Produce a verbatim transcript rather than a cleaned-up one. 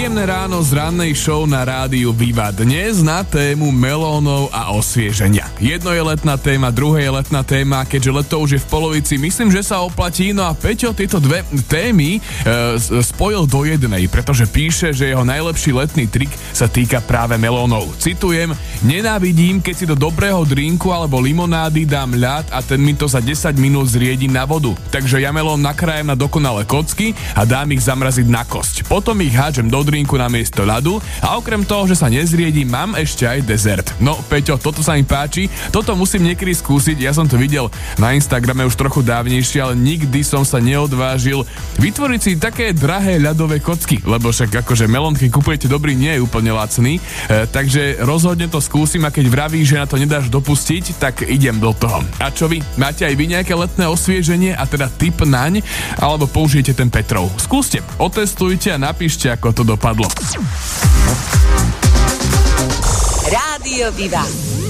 Príjemné ráno z rannej show na rádiu Viva. Dnes na tému melónov a osvieženia. Jedno je letná téma, druhé je letná téma, keďže leto už je v polovici, myslím, že sa oplatí. No a Peťo tieto dve témy e, spojil do jednej, pretože píše, že jeho najlepší letný trik sa týka práve melónov. Citujem: nenávidím, keď si do dobrého drinku alebo limonády dám ľad a ten mi to za desať minút zriedi na vodu. Takže ja melón nakrájem na dokonalé kocky a dám ich zamraziť na kosť. Potom ich hádžem do drinku na miesto ľadu a okrem toho, že sa nezriedi, mám ešte aj dezert. No, Peťo, toto sa mi páči, toto musím niekedy skúsiť, ja som to videl na Instagrame už trochu dávnejšie, ale nikdy som sa neodvážil vytvoriť si také drahé ľadové kocky, lebo však akože melón, keď kupujete dobrý, nie je úplne lacný, e, takže rozhodne to skúsim a keď vravíš, že na to nedáš dopustiť, tak idem do toho. A čo vy? Máte aj vy nejaké letné osvieženie a teda tip naň, alebo použijete ten Petrov? Skúste, otestujte a napíšte, ako to dopadlo. Rádio Viva.